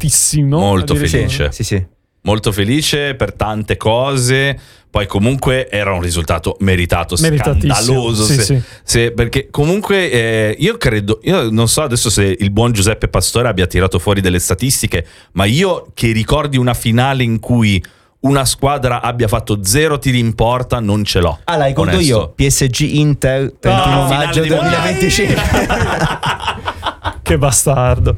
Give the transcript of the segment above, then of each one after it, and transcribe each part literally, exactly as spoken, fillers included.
tantissimo. Molto felice. Sì, sì. Molto felice per tante cose. Poi comunque era un risultato meritato, scandaloso. Sì, se, sì. Se, perché comunque eh, io credo, io non so adesso se il buon Giuseppe Pastore abbia tirato fuori delle statistiche, ma io che ricordi una finale in cui una squadra abbia fatto zero tiri in porta non ce l'ho. Ah, la ricordo onesto. io, P S G Inter trentuno No, maggio finale di duemilaventicinque. Che bastardo.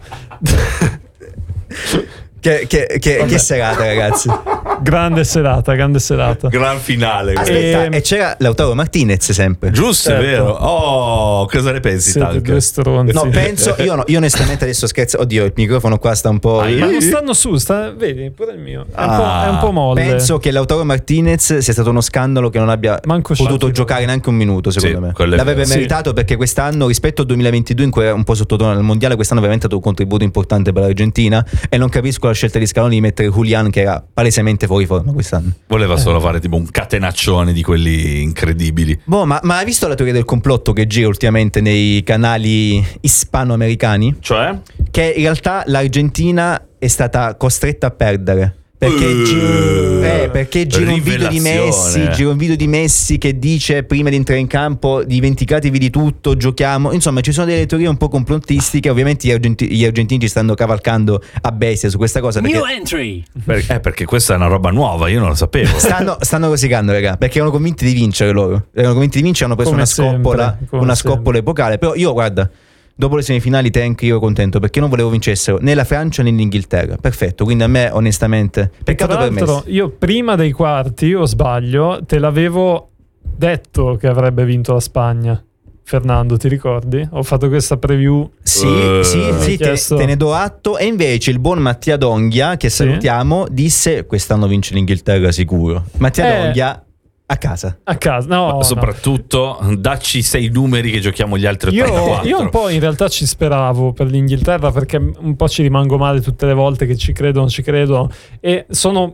Che, che, che, che serata, ragazzi. Grande serata, grande serata. Gran finale. Aspetta, E- e c'era Lautaro Martinez sempre. Giusto, Certo. è vero. Oh, cosa ne pensi, Siete Talk? due stronzi. No, penso, io, no, io onestamente adesso scherzo. Oddio, il microfono qua sta un po'. Ah, Ma non stanno su, sta, vedi, pure il mio. È un, po', è un po' molle. Penso che Lautaro Martinez sia stato uno scandalo che non abbia Manco potuto Shakira. giocare neanche un minuto, secondo Sì, me. quello è L'avrebbe vero. meritato perché quest'anno, rispetto al duemilaventidue in cui era un po' sottotono nel mondiale, quest'anno veramente ha dato un contributo importante per l'Argentina e non capisco la scelta di Scaloni di mettere Julian che era palesemente fuori forma quest'anno. Voleva solo fare tipo un catenaccione di quelli incredibili. Boh, ma, ma hai visto la teoria del complotto che gira ultimamente nei canali ispanoamericani? Cioè? Che in realtà l'Argentina è stata costretta a perdere. Perché, Uh, gi- eh, perché gira un video di rivelazione. Messi, gira un video di Messi che dice prima di entrare in campo dimenticatevi di tutto, giochiamo. Insomma, ci sono delle teorie un po' complottistiche. Ovviamente gli, argenti- gli argentini ci stanno cavalcando a bestia su questa cosa. New Perché entry. Per- eh, perché questa è una roba nuova, io non lo sapevo. stanno, stanno rosicando, raga. Perché erano convinti di vincere loro. Erano convinti di vincere, hanno preso Come una scoppola, sempre, come una sempre. scoppola epocale. Però io, guarda. Dopo le semifinali, Tank, io ero contento perché non volevo vincessero né la Francia né l'Inghilterra. Perfetto, quindi a me onestamente peccato Tra per me. l'altro, io prima dei quarti, o sbaglio, te l'avevo detto che avrebbe vinto la Spagna. Fernando, ti ricordi? Ho fatto questa preview. Sì, Uh, sì, sì, hai te, chiesto- te ne do atto. E invece il buon Mattia Donghia, che Sì. salutiamo, disse quest'anno vince l'Inghilterra sicuro. Mattia Eh. Donghia a casa. A casa, no, Ma no. soprattutto dacci sei numeri che giochiamo gli altri Io, ottantaquattro. io un po' in realtà ci speravo per l'Inghilterra perché un po' ci rimango male tutte le volte che ci credo, non ci credo. E sono.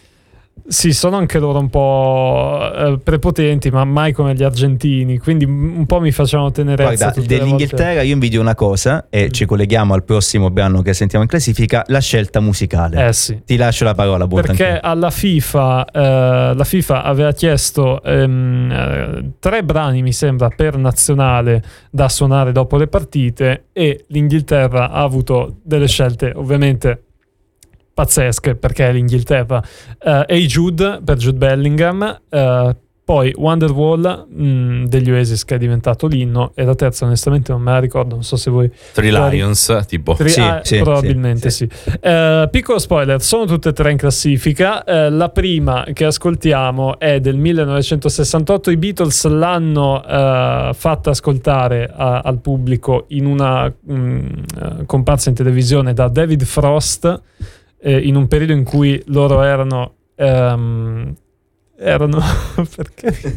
Sì, sono anche loro un po' eh, prepotenti, ma mai come gli argentini. Quindi un po' mi facevano tenerezza. Guarda, tutte le dell'Inghilterra volte. io invidio una cosa e Mm. ci colleghiamo al prossimo brano che sentiamo in classifica, la scelta musicale. Eh sì. Ti lascio la parola, buon Perché Tanchino. alla FIFA eh, la FIFA aveva chiesto ehm, eh, tre brani, mi sembra, per nazionale da suonare dopo le partite e l'Inghilterra ha avuto delle scelte ovviamente pazzesche perché è l'Inghilterra. Uh, Hey Jude per Jude Bellingham, uh, poi Wonderwall mh, degli Oasis che è diventato l'inno e la terza onestamente non me la ricordo, non so se voi Three Guardi- Lions, tipo. Tri- Sì, ah, sì, probabilmente sì, sì. Eh, piccolo spoiler, sono tutte e tre in classifica. Eh, la prima che ascoltiamo è del millenovecentosessantotto. I Beatles l'hanno eh, fatta ascoltare a- al pubblico in una mh, eh, comparsa in televisione da David Frost eh, in un periodo in cui loro erano ehm, erano perché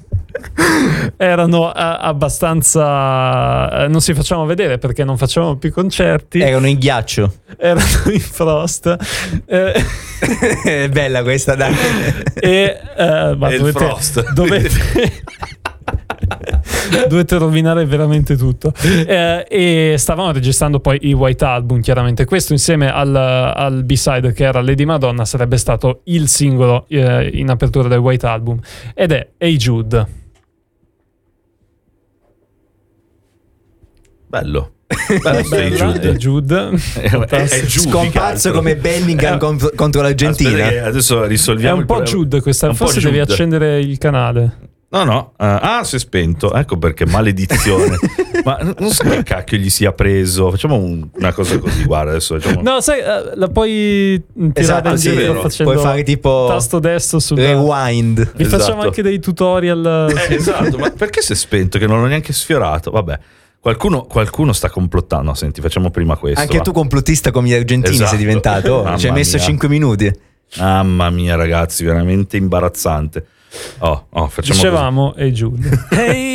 erano eh, abbastanza eh, non si facevano vedere perché non facevano più concerti, Erano in ghiaccio. erano in Frost eh, È bella questa, dai. e eh, ma È il dovete, Frost. dovete dovete rovinare veramente tutto. Eh, e stavano registrando poi i White Album, chiaramente questo insieme al, al B-side che era Lady Madonna sarebbe stato il singolo eh, in apertura del White Album ed è Hey Jude. Bello. Bello, sei Bella, Jude. Hey Jude. È, è, è Jude, Scomparso come Bellingham Eh, contro, contro l'Argentina. Aspetta che adesso È risolviamo un il po' problema. Jude questa, Un po' forse devi Jude. accendere il canale. No, no. eh, ah, si è spento. Ecco perché maledizione. Ma non so che cacchio gli sia preso. Facciamo un- una cosa così. Guarda, adesso facciamo. No, sai, eh, la puoi tirare Esatto, sì, indietro vero. facendo Puoi fare tipo tasto destro sul rewind. Vi Esatto. facciamo anche dei tutorial. Eh, esatto, ma perché si è spento? Che non l'ho neanche sfiorato. Vabbè, qualcuno, qualcuno sta complottando. No, senti, facciamo prima questo. Anche va. tu complottista come gli argentini Esatto. sei diventato. Oh, Mamma ci hai messo mia. cinque minuti. Mamma mia, ragazzi, veramente imbarazzante. Oh, oh, facciamo così. Dicevamo, e Jude. Hey